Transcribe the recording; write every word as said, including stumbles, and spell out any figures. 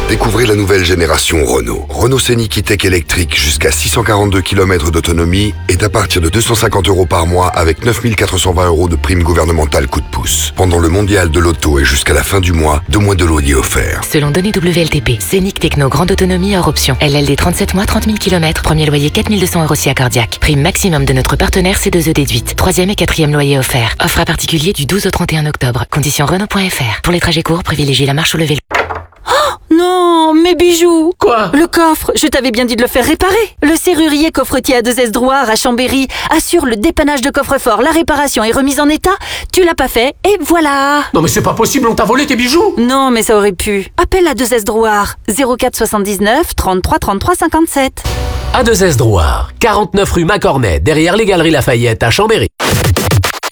Découvrez la nouvelle génération Renault. Renault Scénic E-Tech électrique jusqu'à six cent quarante-deux kilomètres d'autonomie est à partir de deux cent cinquante euros par mois avec neuf mille quatre cent vingt euros de prime gouvernementale coup de pouce. Pendant le mondial de l'auto et jusqu'à la fin du mois, deux mois de loyer offerts. Selon données W L T P, Scénic Techno grande autonomie hors option. L L D trente-sept mois, trente mille kilomètres, premier loyer quatre mille deux cents euros si accordiaque. Prime maximum de notre partenaire C deux E déduite. Troisième et quatrième loyer offert. Offre à particulier du douze au trente et un octobre. Conditions Renault point F R. Pour les trajets courts, privilégiez la marche ou le vélo. Non, mes bijoux! Quoi? Le coffre, je t'avais bien dit de le faire réparer. Le serrurier coffretier A deux S Drouard à Chambéry assure le dépannage de coffre-fort, la réparation et remise en état. Tu l'as pas fait et voilà! Non mais c'est pas possible, on t'a volé tes bijoux! Non, mais ça aurait pu. Appelle A deux S Drouard, zéro quatre soixante-dix-neuf trente-trois trente-trois cinquante-sept. A deux S Drouard, quarante-neuf rue Macornet, derrière les Galeries Lafayette à Chambéry.